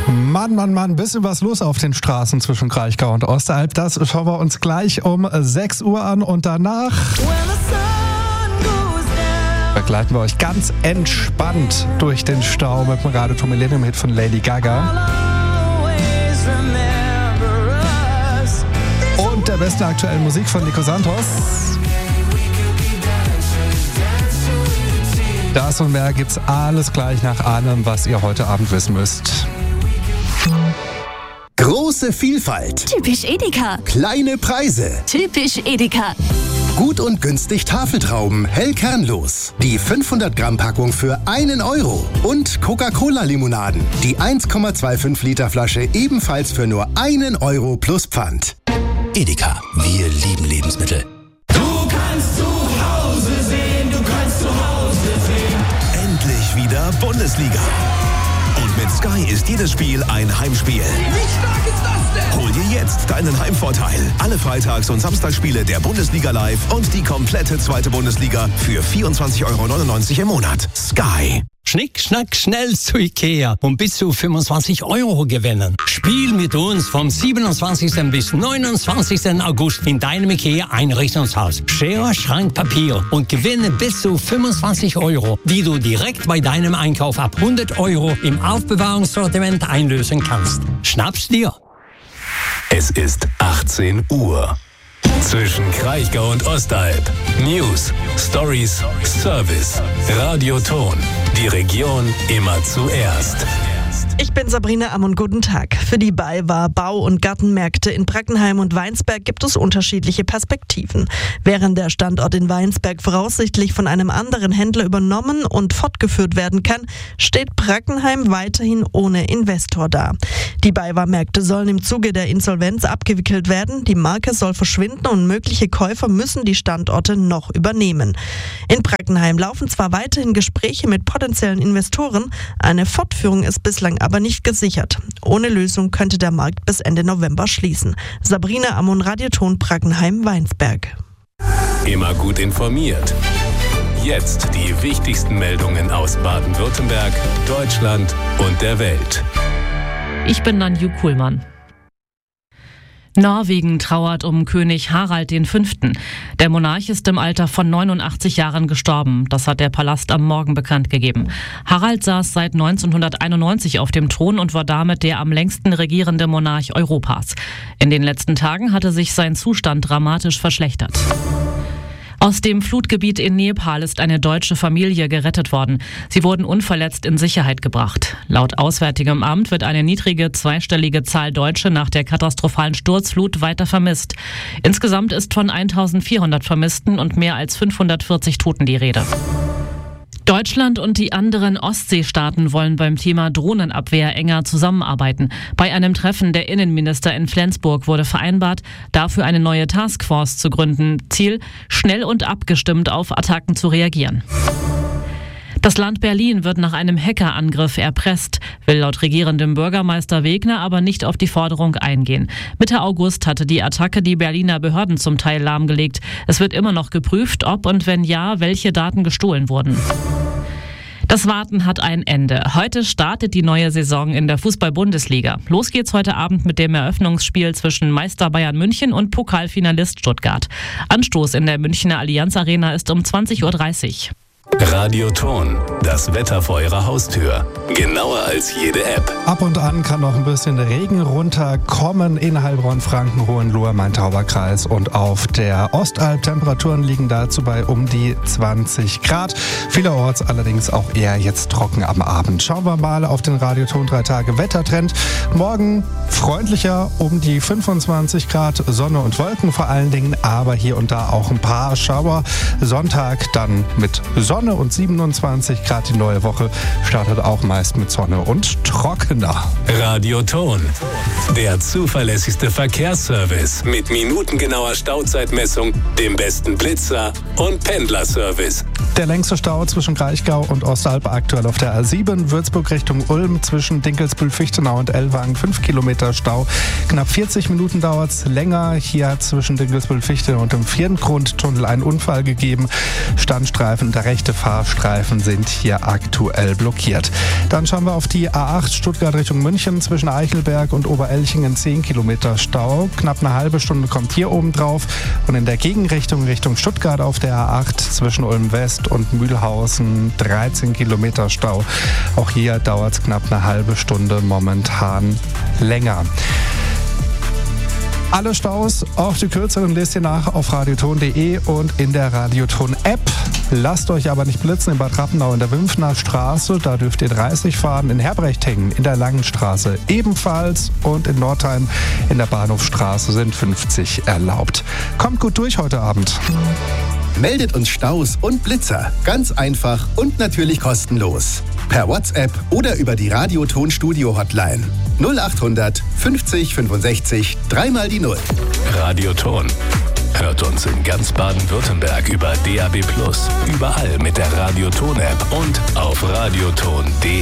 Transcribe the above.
Mann, ein bisschen was los auf den Straßen zwischen Kraichgau und Osteralp. Das schauen wir uns gleich um 6 Uhr an und danach begleiten wir euch ganz entspannt durch den Stau mit dem Radio Millennium Hit von Lady Gaga. Und der besten aktuellen Musik von Nico Santos. Das und mehr gibt's alles gleich nach allem, was ihr heute Abend wissen müsst. Große Vielfalt. Typisch Edeka. Kleine Preise. Typisch Edeka. Gut und günstig Tafeltrauben, hell kernlos. Die 500 Gramm Packung für 1 Euro. Und Coca-Cola-Limonaden. Die 1,25 Liter Flasche ebenfalls für nur 1 Euro plus Pfand. Edeka, wir lieben Lebensmittel. Du kannst zu Hause sehen, du kannst zu Hause sehen. Endlich wieder Bundesliga. Und mit Sky ist jedes Spiel ein Heimspiel. Wie stark ist das denn? Hol dir jetzt deinen Heimvorteil. Alle Freitags- und Samstagsspiele der Bundesliga live und die komplette zweite Bundesliga für 24,99 € im Monat. Sky. Schnick, schnack, schnell zu Ikea und bis zu 25 € gewinnen. Spiel mit uns vom 27. bis 29. August in deinem Ikea-Einrichtungshaus. Schere, Schrank, Papier und gewinne bis zu 25 €, die du direkt bei deinem Einkauf ab 100 € im Aufbewahrungssortiment einlösen kannst. Schnapp's dir! Es ist 18 Uhr. Zwischen Kraichgau und Ostalb. News, Stories, Service. Radio Ton. Die Region immer zuerst. Ich bin Sabrina Ammon, guten Tag. Für die BayWa Bau- und Gartenmärkte in Brackenheim und Weinsberg gibt es unterschiedliche Perspektiven. Während der Standort in Weinsberg voraussichtlich von einem anderen Händler übernommen und fortgeführt werden kann, steht Brackenheim weiterhin ohne Investor da. Die BayWa-Märkte sollen im Zuge der Insolvenz abgewickelt werden, die Marke soll verschwinden und mögliche Käufer müssen die Standorte noch übernehmen. In Brackenheim laufen zwar weiterhin Gespräche mit potenziellen Investoren, eine Fortführung ist bislang aber nicht gesichert. Ohne Lösung könnte der Markt bis Ende November schließen. Sabrina Ammon, Radioton Brackenheim-Weinsberg. Immer gut informiert. Jetzt die wichtigsten Meldungen aus Baden-Württemberg, Deutschland und der Welt. Ich bin Nanju Kuhlmann. Norwegen trauert um König Harald V. Der Monarch ist im Alter von 89 Jahren gestorben. Das hat der Palast am Morgen bekannt gegeben. Harald saß seit 1991 auf dem Thron und war damit der am längsten regierende Monarch Europas. In den letzten Tagen hatte sich sein Zustand dramatisch verschlechtert. Aus dem Flutgebiet in Nepal ist eine deutsche Familie gerettet worden. Sie wurden unverletzt in Sicherheit gebracht. Laut Auswärtigem Amt wird eine niedrige zweistellige Zahl Deutsche nach der katastrophalen Sturzflut weiter vermisst. Insgesamt ist von 1400 Vermissten und mehr als 540 Toten die Rede. Deutschland und die anderen Ostseestaaten wollen beim Thema Drohnenabwehr enger zusammenarbeiten. Bei einem Treffen der Innenminister in Flensburg wurde vereinbart, dafür eine neue Taskforce zu gründen. Ziel, schnell und abgestimmt auf Attacken zu reagieren. Das Land Berlin wird nach einem Hackerangriff erpresst, will laut regierendem Bürgermeister Wegner aber nicht auf die Forderung eingehen. Mitte August hatte die Attacke die Berliner Behörden zum Teil lahmgelegt. Es wird immer noch geprüft, ob und wenn ja, welche Daten gestohlen wurden. Das Warten hat ein Ende. Heute startet die neue Saison in der Fußball-Bundesliga. Los geht's heute Abend mit dem Eröffnungsspiel zwischen Meister Bayern München und Pokalfinalist Stuttgart. Anstoß in der Münchner Allianz Arena ist um 20:30 Uhr. Radio Ton, das Wetter vor Ihrer Haustür. Genauer als jede App. Ab und an kann noch ein bisschen Regen runterkommen in Heilbronn, Franken, Hohenlohe, Main-Tauber-Kreis und auf der Ostalb. Temperaturen liegen dazu bei um die 20 Grad. Vielerorts allerdings auch eher jetzt trocken am Abend. Schauen wir mal auf den Radioton 3 Tage Wettertrend. Morgen freundlicher um die 25 Grad, Sonne und Wolken vor allen Dingen, aber hier und da auch ein paar Schauer. Sonntag dann mit Sonne und 27 Grad. Die neue Woche startet auch meist mit Sonne und trockener. Radio Ton, der zuverlässigste Verkehrsservice mit minutengenauer Stauzeitmessung, dem besten Blitzer und Pendlerservice. Der längste Stau zwischen Kraichgau und Ostalb aktuell auf der A7, Würzburg Richtung Ulm zwischen Dinkelsbühl-Fichtenau und Ellwangen 5 Kilometer Stau. Knapp 40 Minuten dauert es länger. Hier hat zwischen Dinkelsbühl-Fichtenau und dem Viertgrundtunnel einen Unfall gegeben. Standstreifen und der rechte Fahrstreifen sind hier aktuell blockiert. Dann schauen wir auf die A8 Stuttgart Richtung München zwischen Eichelberg und Oberelchingen 10 Kilometer Stau. Knapp eine halbe Stunde kommt hier oben drauf. Und in der Gegenrichtung Richtung Stuttgart auf der A8 zwischen Ulm West und Mühlhausen 13 Kilometer Stau. Auch hier dauert es knapp eine halbe Stunde momentan länger. Alle Staus, auch die kürzeren, lest ihr nach auf radioton.de und in der Radioton-App. Lasst euch aber nicht blitzen in Bad Rappenau in der Wimpfner Straße. Da dürft ihr 30 fahren. In Herbrechting in der Langenstraße ebenfalls. Und in Nordheim in der Bahnhofstraße sind 50 erlaubt. Kommt gut durch heute Abend. Meldet uns Staus und Blitzer. Ganz einfach und natürlich kostenlos. Per WhatsApp oder über die Radioton-Studio-Hotline. 0800 50 65 3 die 0. Radioton. Hört uns in ganz Baden-Württemberg über DAB+, überall mit der Radioton-App und auf radioton.de.